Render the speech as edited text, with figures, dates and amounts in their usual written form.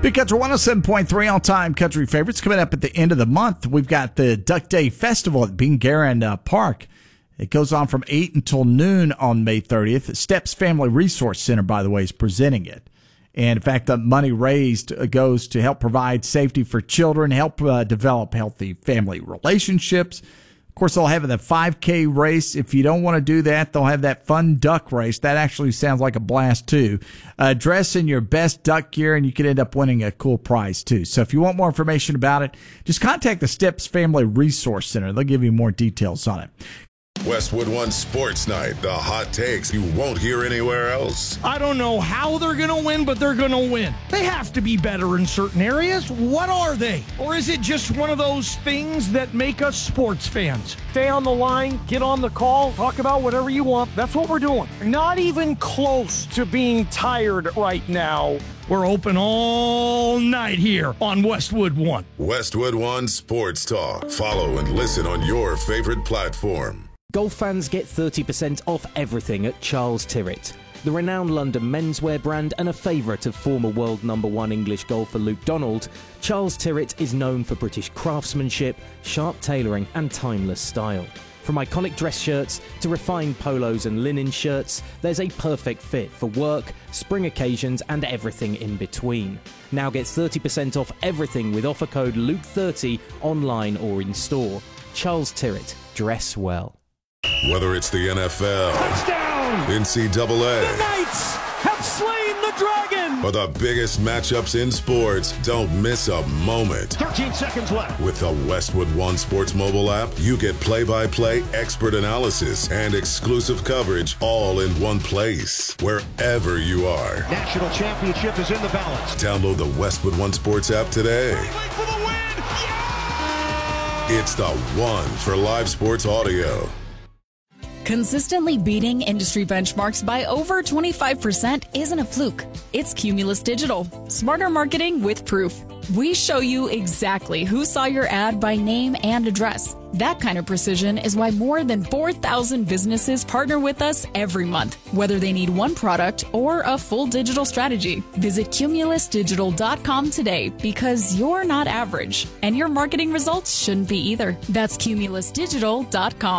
Big Country 107.3 all-time country favorites. Coming up at the end of the month, we've got the Duck Day Festival at Beangarin Park. It goes on from 8 until noon on May 30th. Steps Family Resource Center, by the way, is presenting it. And in fact, the money raised goes to help provide safety for children, help develop healthy family relationships. Of course, they'll have the 5K race. If you don't want to do that, they'll have that fun duck race. That actually sounds like a blast, too. Dress in your best duck gear, and you could end up winning a cool prize, too. So if you want more information about it, just contact the Steps Family Resource Center. They'll give you more details on it. Westwood One Sports Night, the hot takes you won't hear anywhere else. I don't know how they're going to win, but they're going to win. They have to be better in certain areas. What are they? Or is it just one of those things that make us sports fans? Stay on the line, get on the call, talk about whatever you want. That's what we're doing. Not even close to being tired right now. We're open all night here on Westwood One. Westwood One Sports Talk. Follow and listen on your favorite platform. Golf fans get 30% off everything at Charles Tyrrett. The renowned London menswear brand and a favourite of former world #1 English golfer Luke Donald, Charles Tyrrett is known for British craftsmanship, sharp tailoring and timeless style. From iconic dress shirts to refined polos and linen shirts, there's a perfect fit for work, spring occasions and everything in between. Now get 30% off everything with offer code Luke30 online or in store. Charles Tyrrett, dress well. Whether it's the NFL, Touchdown! NCAA, The Knights have slain the dragon! or the biggest matchups in sports, don't miss a moment. 13 seconds left. With the Westwood One Sports mobile app, you get play-by-play expert analysis and exclusive coverage all in one place, wherever you are. National championship is in the balance. Download the Westwood One Sports app today. For the win! Yeah! It's the one for live sports audio. Consistently beating industry benchmarks by over 25% isn't a fluke. It's Cumulus Digital. Smarter marketing with proof. We show you exactly who saw your ad by name and address. That kind of precision is why more than 4,000 businesses partner with us every month, whether they need one product or a full digital strategy. Visit cumulusdigital.com today because you're not average, and your marketing results shouldn't be either. That's cumulusdigital.com.